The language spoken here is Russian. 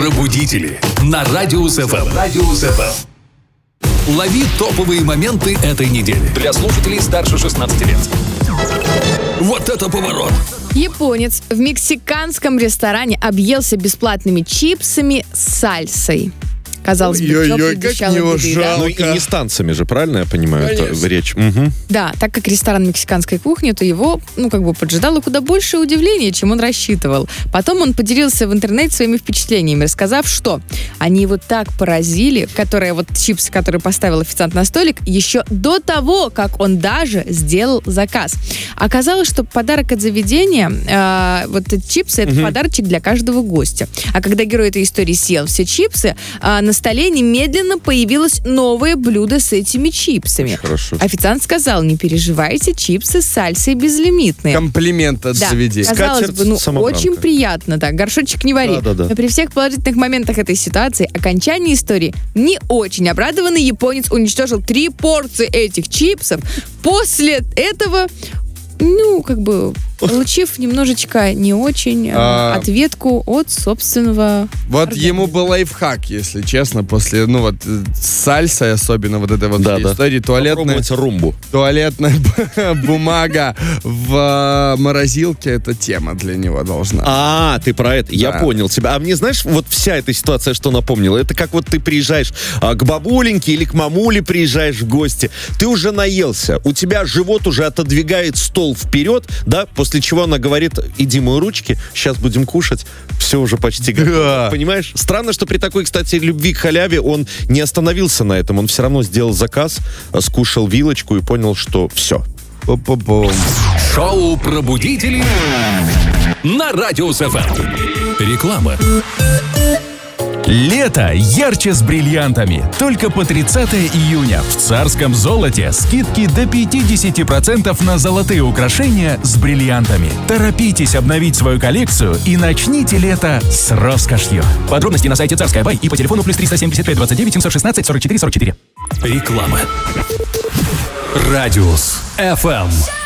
Пробудители на Радиус ФМ. Лови топовые моменты этой недели. Для слушателей старше 16 лет. Вот это поворот! Японец в мексиканском ресторане объелся бесплатными чипсами с сальсой. Казалось бы, Ой-ой-ой, как него жалко. Ну и не с танцами же, правильно я понимаю? Это речь. Да, так как ресторан мексиканской кухни, то его, поджидало куда больше удивления, чем он рассчитывал. Потом он поделился в интернете своими впечатлениями, рассказав, что они его так поразили, чипсы, которые поставил официант на столик, еще до того, как он даже сделал заказ. Оказалось, что подарок от заведения, эти чипсы, это подарочек для каждого гостя. А когда герой этой истории съел все чипсы, на столе немедленно появилось новое блюдо с этими чипсами. Хорошо. Официант сказал: не переживайте, чипсы с сальсой безлимитные. Комплимент от заведения. Казалось бы, очень приятно, да, горшочек не вари. Да. Но при всех положительных моментах этой ситуации, окончание истории, не очень обрадованный японец уничтожил 3 порции этих чипсов. После этого, получив немножечко не очень ответку от собственного организма. Ему был лайфхак, если честно, после, с сальсой, особенно этой истории, туалетная бумага в морозилке, это тема для него должна. Ты про это. Да. Я понял тебя. А мне, знаешь, вся эта ситуация, что напомнила, это как ты приезжаешь к бабуленьке или к мамуле приезжаешь в гости, ты уже наелся, у тебя живот уже отодвигает стол вперед, да, после чего она говорит: иди мой ручки, сейчас будем кушать, все уже почти готово. Да. Понимаешь? Странно, что при такой, кстати, любви к халяве он не остановился на этом, он все равно сделал заказ, скушал вилочку и понял, что все. Шоу «Пробудители» на Радиус ФМ. Реклама. Лето ярче с бриллиантами. Только по 30 июня в Царском золоте скидки до 50% на золотые украшения с бриллиантами. Торопитесь обновить свою коллекцию и начните лето с роскошью. Подробности на сайте Царская Бай и по телефону +375 29 716 44 44. Реклама. Радиус ФМ.